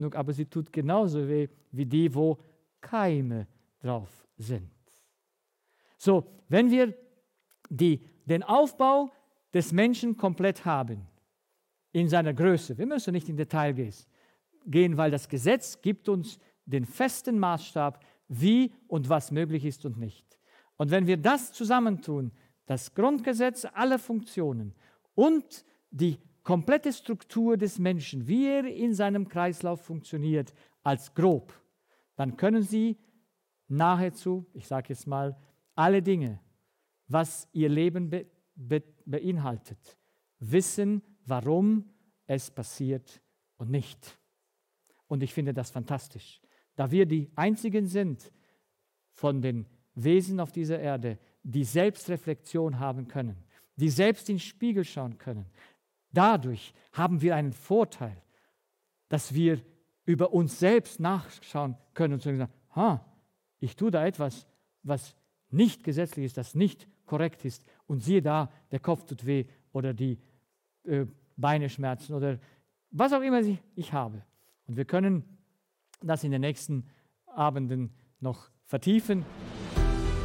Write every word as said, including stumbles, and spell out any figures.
aber sie tut genauso weh wie die, wo Keime drauf sind. So, wenn wir die, den Aufbau des Menschen komplett haben, in seiner Größe, wir müssen nicht in Detail gehen, weil das Gesetz gibt uns den festen Maßstab, wie und was möglich ist und nicht. Und wenn wir das zusammentun, das Grundgesetz, alle Funktionen und die komplette Struktur des Menschen, wie er in seinem Kreislauf funktioniert, als grob, dann können Sie nahezu, ich sage jetzt mal, alle Dinge, was Ihr Leben be, be, beinhaltet, wissen, warum es passiert und nicht. Und ich finde das fantastisch, da wir die Einzigen sind von den Wesen auf dieser Erde, die Selbstreflexion haben können, die selbst in den Spiegel schauen können. Dadurch haben wir einen Vorteil, dass wir über uns selbst nachschauen können und sagen, ha, ich tue da etwas, was nicht gesetzlich ist, das nicht korrekt ist. Und siehe da, der Kopf tut weh oder die äh, Beine schmerzen oder was auch immer ich habe. Und wir können das in den nächsten Abenden noch vertiefen.